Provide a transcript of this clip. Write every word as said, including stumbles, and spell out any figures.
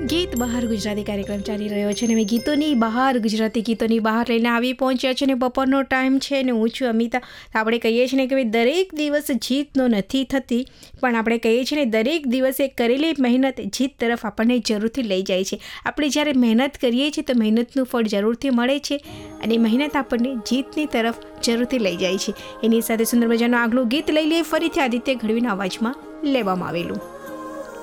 ગીત બહાર ગુજરાતી કાર્યક્રમ ચાલી રહ્યો છે અને અમે ગીતોની બહાર ગુજરાતી ગીતોની બહાર લઈને આવી પહોંચ્યા છે અને બપોરનો ટાઈમ છે અને હું છું અમિતા. આપણે કહીએ છીએ ને કે ભાઈ દરેક દિવસ જીતનો નથી થતી, પણ આપણે કહીએ છીએ ને દરેક દિવસે કરેલી મહેનત જીત તરફ આપણને જરૂરથી લઈ જાય છે. આપણે જ્યારે મહેનત કરીએ છીએ તો મહેનતનું ફળ જરૂરથી મળે છે અને મહેનત આપણને જીતની તરફ જરૂરથી લઈ જાય છે. એની સાથે સુંદર મજાનું આગલું ગીત લઈ લઈએ ફરીથી આદિત્ય ગઢવીના અવાજમાં લેવામાં આવેલું.